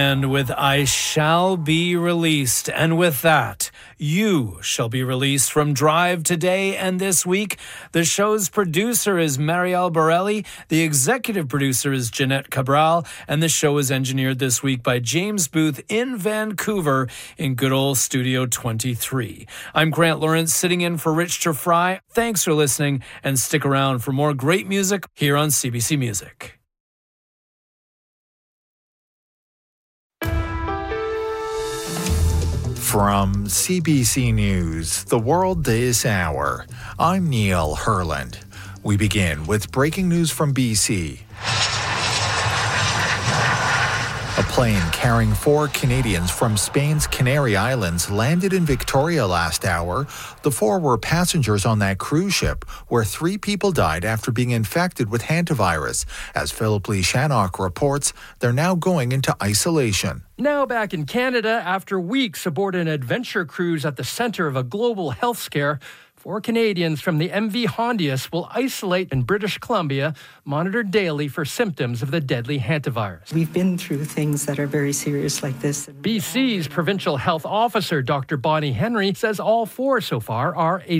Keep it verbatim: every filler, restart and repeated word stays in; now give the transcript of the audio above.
And with I Shall Be Released. And with that, you shall be released from Drive today and this week. The show's producer is Marielle Borelli. The executive producer is Jeanette Cabral. And the show is engineered this week by James Booth in Vancouver in good old Studio twenty-three. I'm Grant Lawrence sitting in for Rich Fry. Thanks for listening and stick around for more great music here on C B C Music. From C B C News, The World This Hour, I'm Neil Herland. We begin with breaking news from B C. A plane carrying four Canadians from Spain's Canary Islands landed in Victoria last hour. The four were passengers on that cruise ship, where three people died after being infected with hantavirus. As Philip Lee Shannock reports, they're now going into isolation. Now back in Canada, after weeks aboard an adventure cruise at the center of a global health scare, four Canadians from the M V Hondius will isolate in British Columbia, monitored daily for symptoms of the deadly hantavirus. We've been through things that are very serious like this. B C's provincial health officer, Doctor Bonnie Henry, says all four so far are